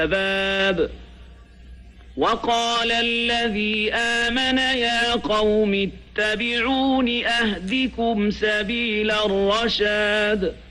الشباب وقال الذي آمن يا قوم اتبعون أهدكم سبيل الرشاد